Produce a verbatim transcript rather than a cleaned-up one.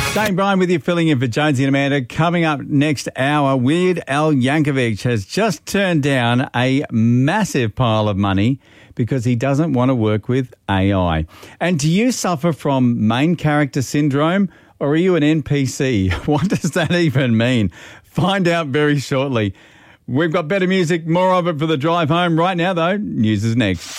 Dane Bryan with you, filling in for Jonesy and Amanda. Coming up next hour, Weird Al Yankovic has just turned down a massive pile of money because he doesn't want to work with A I. And do you suffer from main character syndrome, or are you an N P C? What does that even mean? Find out very shortly. We've got better music, more of it for the drive home. Right now, though, news is next.